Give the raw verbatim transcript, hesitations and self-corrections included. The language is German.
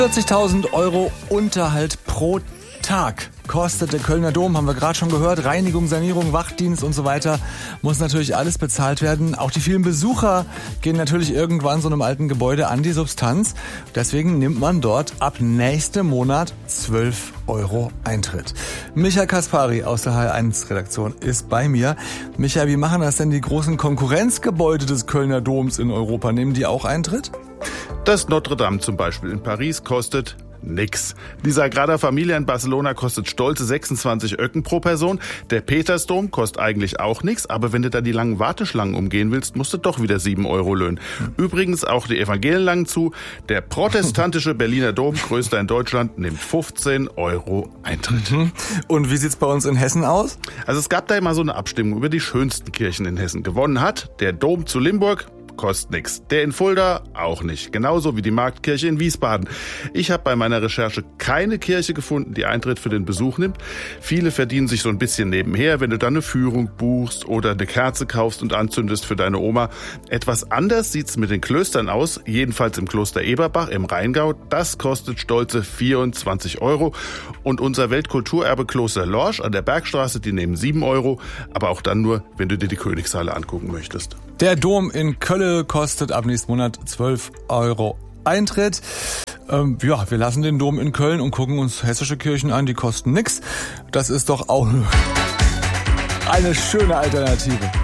vierzigtausend Euro Unterhalt pro Tag kostet der Kölner Dom, haben wir gerade schon gehört. Reinigung, Sanierung, Wachdienst und so weiter muss natürlich alles bezahlt werden. Auch die vielen Besucher gehen natürlich irgendwann so einem alten Gebäude an die Substanz. Deswegen nimmt man dort ab nächstem Monat zwölf Euro Eintritt. Michael Kaspari aus der H L eins Redaktion ist bei mir. Michael, wie machen das denn die großen Konkurrenzgebäude des Kölner Doms in Europa? Nehmen die auch Eintritt? Das Notre Dame zum Beispiel in Paris kostet nix. Die Sagrada Familia in Barcelona kostet stolze sechsundzwanzig Öcken pro Person. Der Petersdom kostet eigentlich auch nix, aber wenn du da die langen Warteschlangen umgehen willst, musst du doch wieder sieben Euro löhnen. Übrigens auch die Evangelien langen zu. Der protestantische Berliner Dom, größter in Deutschland, nimmt fünfzehn Euro Eintritt. Und wie sieht's bei uns in Hessen aus? Also es gab da immer so eine Abstimmung über die schönsten Kirchen in Hessen. Gewonnen hat der Dom zu Limburg. Kostet nix. Der in Fulda auch nicht. Genauso wie die Marktkirche in Wiesbaden. Ich habe bei meiner Recherche keine Kirche gefunden, die Eintritt für den Besuch nimmt. Viele verdienen sich so ein bisschen nebenher, wenn du dann eine Führung buchst oder eine Kerze kaufst und anzündest für deine Oma. Etwas anders sieht's mit den Klöstern aus, jedenfalls im Kloster Eberbach im Rheingau. Das kostet stolze vierundzwanzig Euro. Und unser Weltkulturerbe Kloster Lorsch an der Bergstraße, die nehmen sieben Euro. Aber auch dann nur, wenn du dir die Königshalle angucken möchtest. Der Dom in Köln kostet ab nächsten Monat zwölf Euro Eintritt. Ähm, ja, wir lassen den Dom in Köln und gucken uns hessische Kirchen an, die kosten nix. Das ist doch auch eine schöne Alternative.